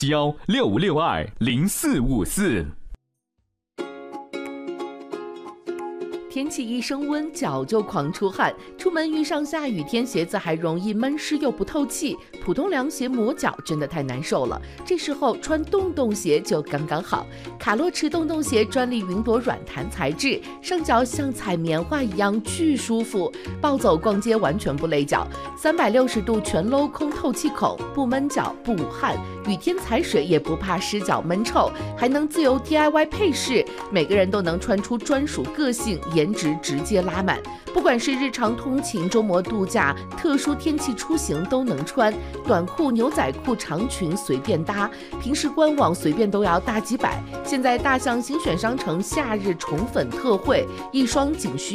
交65620454。 天气一升温，脚就狂出汗。出门遇上下雨天，鞋子还容易闷湿又不透气，普通凉鞋磨脚真的太难受了。这时候穿洞洞鞋就刚刚好。卡洛驰洞洞鞋专利云朵软弹材质，上脚像踩棉花一样巨舒服，暴走逛街完全不累脚。360度全镂空透气孔，不闷脚不捂汗，雨天踩水也不怕湿脚闷臭，还能自由 DIY 配饰，每个人都能穿出专属个性，颜值直接拉满。不管是日常通勤、周末度假、特殊天气出行都能穿，短裤、牛仔裤、长裙随便搭，平时官网随便都要大几百。现在大象新选商城夏日宠粉特惠，一双仅需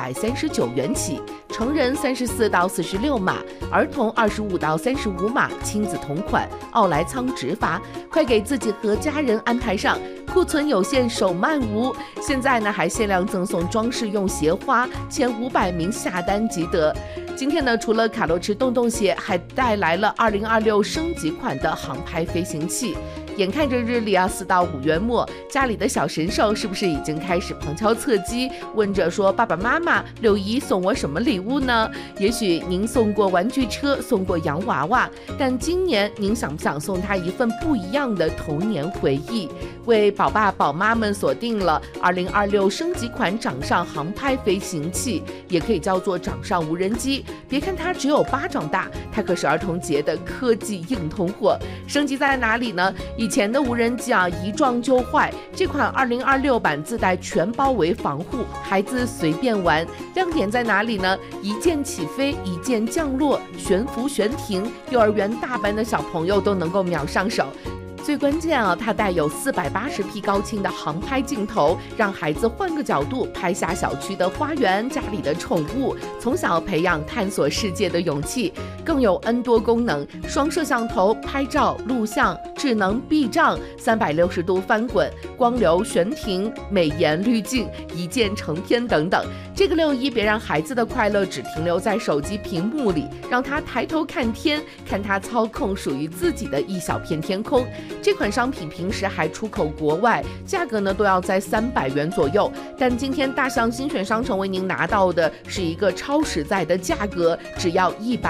139元起，成人34到46码，儿童25到35码，亲子同款，奥莱仓直发，快给自己和家人安排上。库存有限，手慢无。现在呢，还限量赠送装饰用鞋花，前500名下单即得。今天呢，除了卡洛驰洞洞鞋，还带来了2026升级款的航拍飞行器。眼看着日历4到5月末，家里的小神兽是不是已经开始旁敲侧击，问着说爸爸妈妈6一送我什么礼物呢？也许您送过玩具车，送过洋娃娃，但今年您想不想送他一份不一样的童年回忆？为宝爸宝妈们锁定了2026升级款掌上航拍飞行器，也可以叫做掌上无人机。别看它只有巴掌大，它可是儿童节的科技硬通货。升级在哪里呢？以前的无人机一撞就坏，这款2026版自带全包围防护，孩子随便玩。亮点在哪里呢？一键起飞，一键降落，悬浮悬停，幼儿园大班的小朋友都能够秒上手。最关键它带有480P 高清的航拍镜头，让孩子换个角度拍下小区的花园、家里的宠物，从小培养探索世界的勇气。更有 N 多功能，双摄像头、拍照、录像、智能避障、360度翻滚、光流悬停、美颜滤镜、一键成片等等。这个6一别让孩子的快乐只停留在手机屏幕里，让他抬头看天，看他操控属于自己的一小片天空。这款商品平时还出口国外，价格呢都要在300元左右，但今天大象新选商城为您拿到的是一个超实在的价格，只要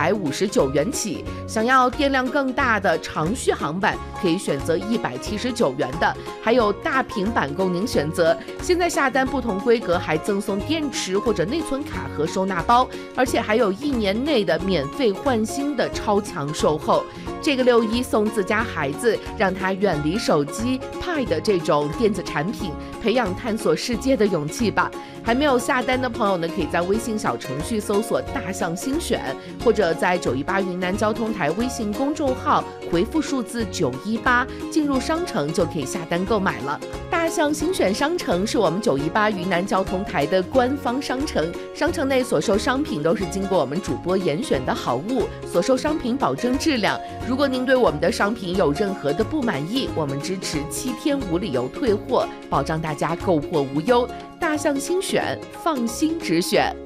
159元起。想要电量更大的长续航版，可以选择179元的，还有大平板供您选择。现在下单不同规格还赠送电池或者内存卡和收纳包，而且还有1年内的免费换新的超强售后。这个6一送自家孩子，让他远离手机、Pad 这种电子产品，培养探索世界的勇气吧。还没有下单的朋友呢，可以在微信小程序搜索大象新选，或者在918云南交通台微信公众号回复数字918，进入商城就可以下单购买了。大象新选商城是我们918云南交通台的官方商城，商城内所售商品都是经过我们主播严选的好物，所售商品保证质量。如果您对我们的商品有任何的不满意，我们支持7天无理由退货，保障大家购货无忧。大象新选，放心直选。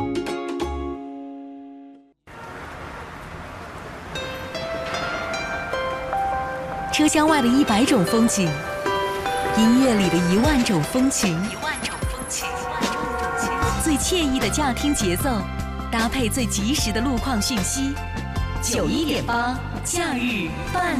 车厢外的100种风景，音乐里的1万种风情，最惬意的驾听节奏，搭配最及时的路况讯息。91.8假日伴